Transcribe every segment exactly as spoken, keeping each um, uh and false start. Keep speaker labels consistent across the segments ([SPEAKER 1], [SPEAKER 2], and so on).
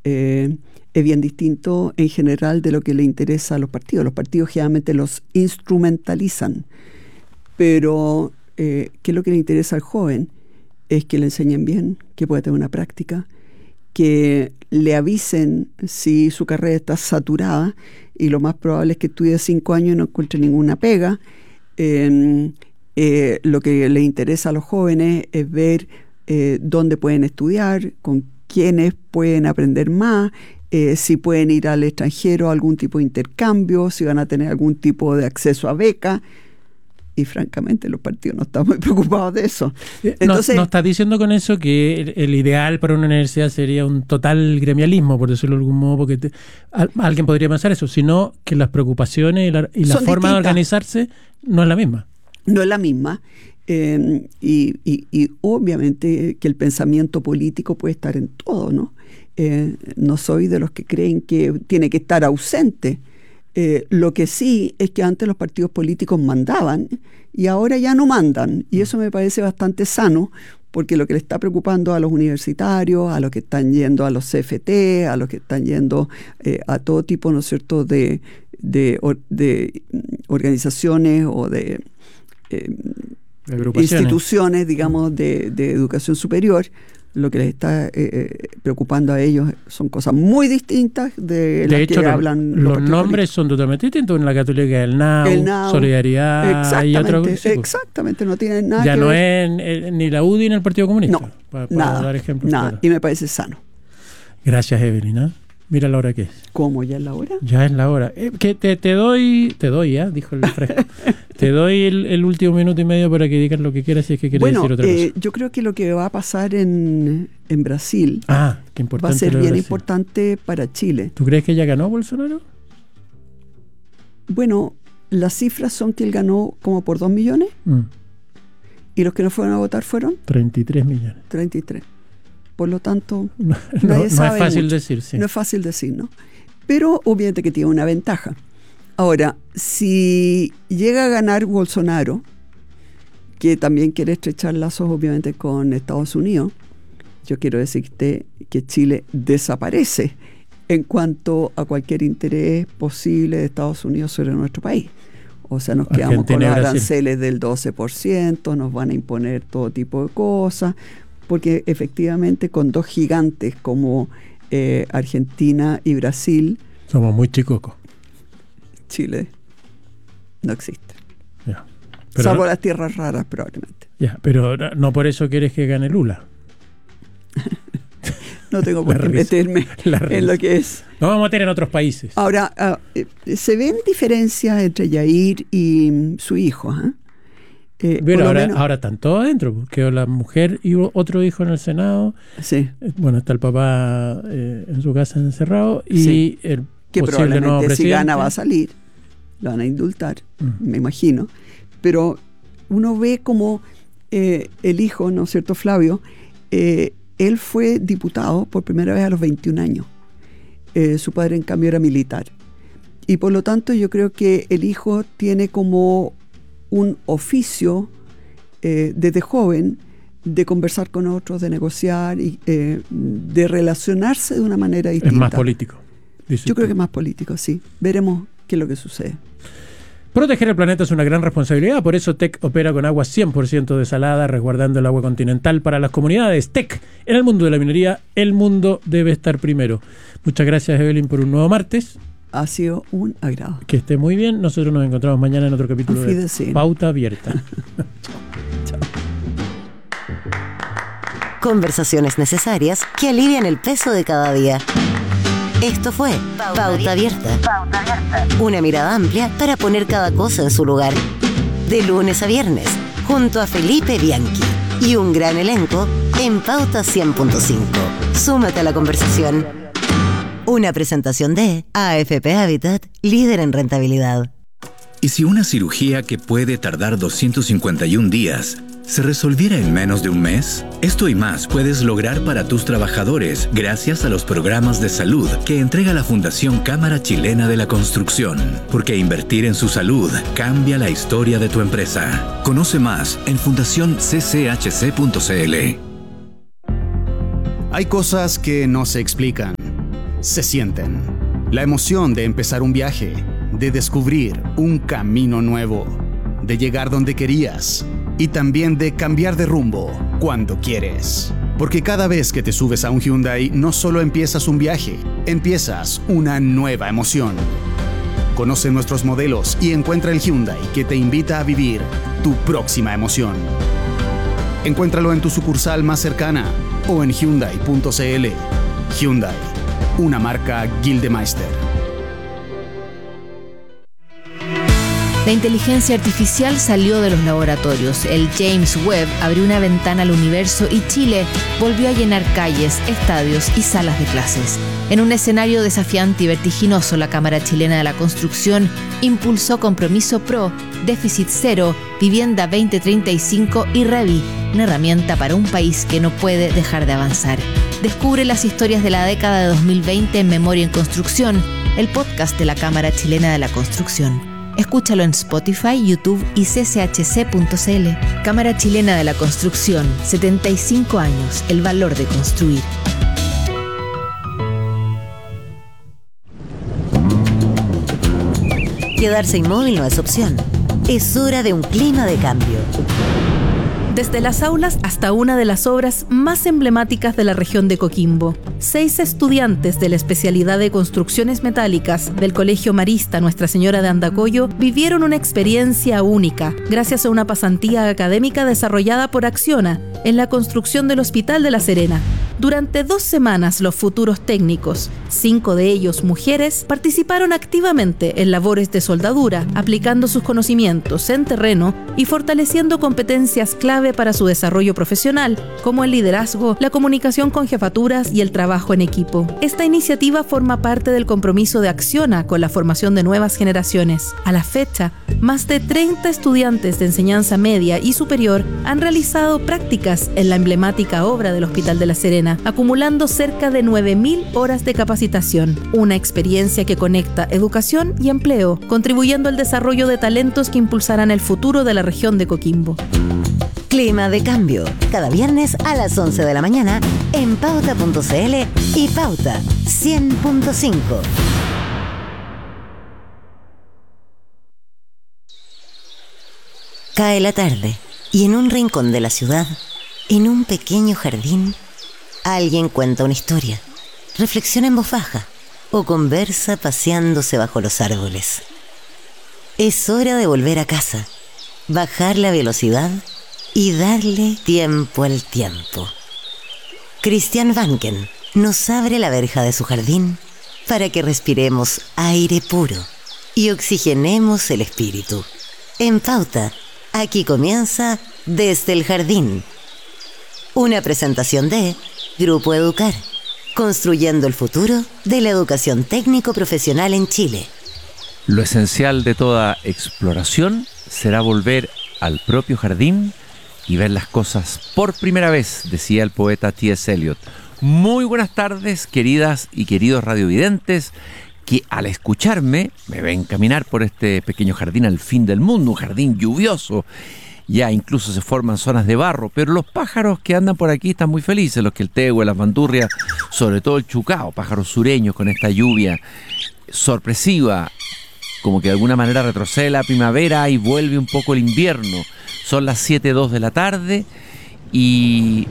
[SPEAKER 1] eh, es bien distinto en general de lo que le interesa a los partidos. Los partidos generalmente los instrumentalizan, pero eh, ¿qué es lo que le interesa al joven? Es que le enseñen bien, que pueda tener una práctica, que le avisen si su carrera está saturada, y lo más probable es que estudie cinco años y no encuentre ninguna pega. Eh, eh, lo que le interesa a los jóvenes es ver eh, dónde pueden estudiar, con quiénes pueden aprender más, eh, si pueden ir al extranjero a algún tipo de intercambio, si van a tener algún tipo de acceso a beca. Y francamente los partidos no están muy preocupados de eso.
[SPEAKER 2] Entonces, ¿No, no estás diciendo con eso que el, el ideal para una universidad sería un total gremialismo, por decirlo de algún modo? Porque te, a, alguien podría pensar eso, sino que las preocupaciones y la, y la forma distintas. de organizarse no es la misma.
[SPEAKER 1] No es la misma. Eh, y, y, y obviamente que el pensamiento político puede estar en todo, ¿no? Eh, no soy de los que creen que tiene que estar ausente. Eh, lo que sí es que antes los partidos políticos mandaban y ahora ya no mandan, y eso me parece bastante sano, porque lo que le está preocupando a los universitarios, a los que están yendo a los C F T, a los que están yendo eh, a todo tipo, ¿no es cierto?, de, de, de organizaciones o de, eh, de instituciones, digamos, de, de educación superior, lo que les está eh, preocupando a ellos son cosas muy distintas de, de las hecho, que hablan
[SPEAKER 2] los, los nombres políticos. Son totalmente distintos. En la Católica el N A U, el N A U Solidaridad y otro. Sí,
[SPEAKER 1] exactamente, no tienen nada
[SPEAKER 2] ya
[SPEAKER 1] que
[SPEAKER 2] no
[SPEAKER 1] ver.
[SPEAKER 2] es eh, ni la U D I ni el Partido Comunista.
[SPEAKER 1] No,
[SPEAKER 2] para, para
[SPEAKER 1] nada,
[SPEAKER 2] dar ejemplos.
[SPEAKER 1] Nada,
[SPEAKER 2] claro.
[SPEAKER 1] Y me parece sano.
[SPEAKER 2] Gracias, Evelyn. Mira la hora que es.
[SPEAKER 1] ¿Cómo? ¿Ya es la hora?
[SPEAKER 2] Ya es la hora. Eh, que te, te doy, te doy, ¿eh? Dijo el fresco. Te doy el, el último minuto y medio para que digas lo que quieras si es que quieres
[SPEAKER 1] bueno,
[SPEAKER 2] decir otra
[SPEAKER 1] eh,
[SPEAKER 2] cosa.
[SPEAKER 1] Yo creo que lo que va a pasar en, en Brasil
[SPEAKER 2] ah, qué importante
[SPEAKER 1] va a ser bien
[SPEAKER 2] Brasil.
[SPEAKER 1] importante para Chile.
[SPEAKER 2] ¿Tú crees que ya ganó Bolsonaro?
[SPEAKER 1] Bueno, las cifras son que él ganó como por dos millones
[SPEAKER 2] mm.
[SPEAKER 1] y los que no fueron a votar fueron
[SPEAKER 2] treinta y tres millones.
[SPEAKER 1] treinta y tres. Por lo tanto,
[SPEAKER 2] no,
[SPEAKER 1] nadie
[SPEAKER 2] no
[SPEAKER 1] sabe
[SPEAKER 2] es fácil
[SPEAKER 1] mucho.
[SPEAKER 2] decir, sí.
[SPEAKER 1] No es fácil decir, ¿no? Pero obviamente que tiene una ventaja. Ahora, si llega a ganar Bolsonaro, que también quiere estrechar lazos obviamente con Estados Unidos, yo quiero decirte que Chile desaparece en cuanto a cualquier interés posible de Estados Unidos sobre nuestro país. O sea, nos quedamos
[SPEAKER 2] Argentina,
[SPEAKER 1] con los
[SPEAKER 2] Brasil.
[SPEAKER 1] aranceles del doce por ciento, nos van a imponer todo tipo de cosas, porque efectivamente con dos gigantes como eh, Argentina y Brasil,
[SPEAKER 2] somos muy chicocos.
[SPEAKER 1] Chile no existe.
[SPEAKER 2] Ya. Pero
[SPEAKER 1] Salvo
[SPEAKER 2] no,
[SPEAKER 1] las tierras raras, probablemente.
[SPEAKER 2] Ya, pero no por eso quieres que gane Lula.
[SPEAKER 1] No tengo por qué
[SPEAKER 2] risa,
[SPEAKER 1] meterme en lo que es.
[SPEAKER 2] Nos vamos a meter en otros países.
[SPEAKER 1] Ahora, uh, eh, se ven diferencias entre Jair y um, su hijo. ¿eh? Eh,
[SPEAKER 2] Pero ahora,
[SPEAKER 1] menos,
[SPEAKER 2] ahora están todos adentro. Quedó la mujer y otro hijo en el Senado.
[SPEAKER 1] Sí.
[SPEAKER 2] Bueno, está el papá eh, en su casa encerrado. Y
[SPEAKER 1] sí.
[SPEAKER 2] el
[SPEAKER 1] que
[SPEAKER 2] posible nuevo presidente.
[SPEAKER 1] Si gana va a salir. Lo van a indultar, mm. me imagino. Pero uno ve como eh, el hijo, ¿no es cierto, Flavio? Eh, él fue diputado por primera vez a los veintiún años. Eh, su padre, en cambio, era militar. Y por lo tanto, yo creo que el hijo tiene como un oficio eh, desde joven de conversar con otros, de negociar y eh, de relacionarse de una manera distinta.
[SPEAKER 2] Es más político.
[SPEAKER 1] Yo usted. creo que es más político, sí. Veremos qué es lo que sucede.
[SPEAKER 2] Proteger el planeta es una gran responsabilidad, por eso T E C opera con agua cien por ciento desalada, resguardando el agua continental para las comunidades. T E C, en el mundo de la minería, el mundo debe estar primero. Muchas gracias, Evelyn, por un nuevo martes.
[SPEAKER 1] Ha sido un agrado.
[SPEAKER 2] Que esté muy bien. Nosotros nos encontramos mañana en otro capítulo de Pauta Abierta.
[SPEAKER 1] Chao.
[SPEAKER 3] Conversaciones necesarias que alivian el peso de cada día. Esto fue Pauta, Pauta Abierta. Pauta Abierta. Una mirada amplia para poner cada cosa en su lugar. De lunes a viernes, junto a Felipe Bianchi y un gran elenco en Pauta cien punto cinco. Súmate a la conversación. Una presentación de A F P Habitat, líder en rentabilidad.
[SPEAKER 4] ¿Y si una cirugía que puede tardar doscientos cincuenta y un días se resolviera en menos de un mes? Esto y más puedes lograr para tus trabajadores gracias a los programas de salud que entrega la Fundación Cámara Chilena de la Construcción. Porque invertir en su salud cambia la historia de tu empresa. Conoce más en fundación c c h c punto c l.
[SPEAKER 5] Hay cosas que no se explican. se sienten. La emoción de empezar un viaje, de descubrir un camino nuevo, de llegar donde querías y también de cambiar de rumbo cuando quieres. Porque cada vez que te subes a un Hyundai, no solo empiezas un viaje, empiezas una nueva emoción. Conoce nuestros modelos y encuentra el Hyundai que te invita a vivir tu próxima emoción. Encuéntralo en tu sucursal más cercana o en hyundai punto c l. Hyundai, una marca Gildemeister.
[SPEAKER 6] La inteligencia artificial salió de los laboratorios. El James Webb abrió una ventana al universo y Chile volvió a llenar calles, estadios y salas de clases. En un escenario desafiante y vertiginoso, la Cámara Chilena de la Construcción impulsó Compromiso Pro, Déficit Cero, Vivienda veinte treinta y cinco y Revi, una herramienta para un país que no puede dejar de avanzar. Descubre las historias de la década de dos mil veinte en Memoria en Construcción, el podcast de la Cámara Chilena de la Construcción. Escúchalo en Spotify, YouTube y c c h c punto c l. Cámara Chilena de la Construcción, setenta y cinco años, el valor de construir.
[SPEAKER 3] Quedarse inmóvil no es opción. Es hora de un clima de cambio.
[SPEAKER 7] Desde las aulas hasta una de las obras más emblemáticas de la región de Coquimbo. Seis estudiantes de la especialidad de construcciones metálicas del Colegio Marista Nuestra Señora de Andacollo vivieron una experiencia única gracias a una pasantía académica desarrollada por Acciona en la construcción del Hospital de La Serena. Durante dos semanas, los futuros técnicos, cinco de ellos mujeres, participaron activamente en labores de soldadura, aplicando sus conocimientos en terreno y fortaleciendo competencias clave para su desarrollo profesional, como el liderazgo, la comunicación con jefaturas y el trabajo en equipo. Esta iniciativa forma parte del compromiso de Acciona con la formación de nuevas generaciones. A la fecha, más de treinta estudiantes de enseñanza media y superior han realizado prácticas en la emblemática obra del Hospital de La Serena, acumulando cerca de nueve mil horas de capacitación, una experiencia que conecta educación y empleo, contribuyendo al desarrollo de talentos que impulsarán el futuro de la región de Coquimbo.
[SPEAKER 3] Clima de cambio, cada viernes a las once de la mañana en pauta punto c l y Pauta cien punto cinco. Cae la tarde y en un rincón de la ciudad, en un pequeño jardín, alguien cuenta una historia, reflexiona en voz baja o conversa paseándose bajo los árboles. Es hora de volver a casa, bajar la velocidad y darle tiempo al tiempo. Christian Vanken nos abre la verja de su jardín para que respiremos aire puro y oxigenemos el espíritu. En Pauta, aquí comienza Desde el Jardín. Una presentación de Grupo Educar, construyendo el futuro de la educación técnico-profesional en Chile.
[SPEAKER 8] Lo esencial de toda exploración será volver al propio jardín y ver las cosas por primera vez, decía el poeta T S Eliot. Muy buenas tardes, queridas y queridos radiovidentes, que al escucharme me ven caminar por este pequeño jardín al fin del mundo, un jardín lluvioso. Ya incluso se forman zonas de barro, pero los pájaros que andan por aquí están muy felices, los queltehue, las bandurrias, sobre todo el chucao, pájaros sureños con esta lluvia sorpresiva, como que de alguna manera retrocede la primavera y vuelve un poco el invierno. Son las siete dos de la tarde y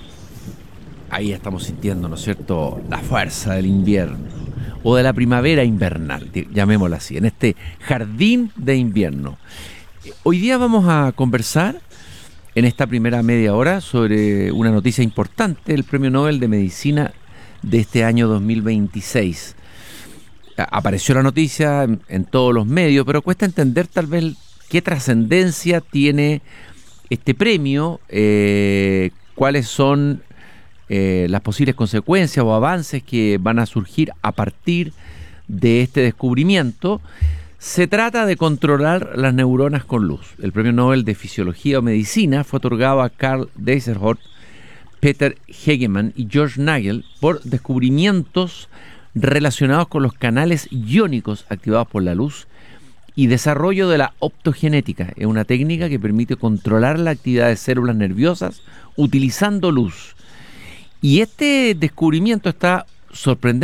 [SPEAKER 8] ahí estamos sintiendo, ¿no es cierto?, la fuerza del invierno o de la primavera invernal, llamémosla así, en este jardín de invierno. Hoy día vamos a conversar en esta primera media hora sobre una noticia importante, el Premio Nobel de Medicina de este año dos mil veintiséis. Apareció la noticia en, en todos los medios, pero cuesta entender tal vez qué trascendencia tiene este premio, eh, cuáles son eh, las posibles consecuencias o avances que van a surgir a partir de este descubrimiento. Se trata de controlar las neuronas con luz. El Premio Nobel de Fisiología o Medicina fue otorgado a Karl Desserholt, Peter Hegemann y George Nagel por descubrimientos relacionados con los canales iónicos activados por la luz y desarrollo de la optogenética. Es una técnica que permite controlar la actividad de células nerviosas utilizando luz. Y este descubrimiento está sorprendente